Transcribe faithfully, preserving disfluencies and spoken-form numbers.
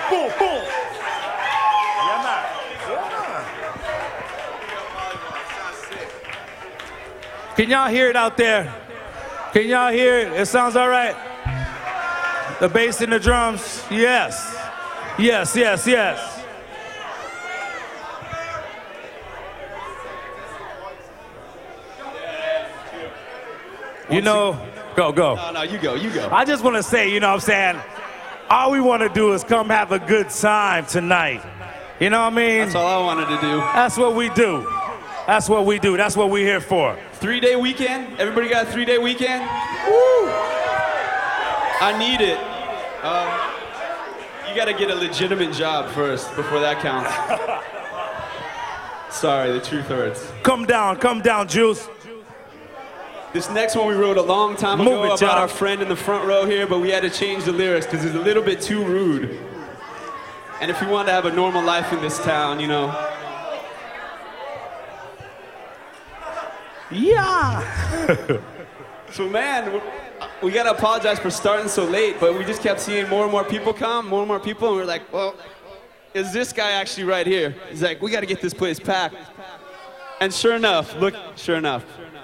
boom, boom. Yeah, man. Yeah. Can y'all hear it out there? Can y'all hear it? It sounds all right? The bass and the drums? Yes. Yes, yes, yes. You know, go, go. No, no, you go, you go. I just want to say, you know what I'm saying? All we want to do is come have a good time tonight. You know what I mean? That's all I wanted to do. That's what we do. That's what we do. That's what we're here for. Three-day weekend? Everybody got a three-day weekend? Woo! I need it. Um, you got to get a legitimate job first before that counts. Sorry, the truth hurts. Come down, come down, Juice. This next one we wrote a long time ago Move it, about y'all. our friend in the front row here, but we had to change the lyrics because it's a little bit too rude. And if we want to have a normal life in this town, you know. Yeah. So man, we gotta apologize for starting so late, but we just kept seeing more and more people come, more and more people, and we're like, well, is this guy actually right here? He's like, we gotta get this place packed. And sure enough, look, sure enough.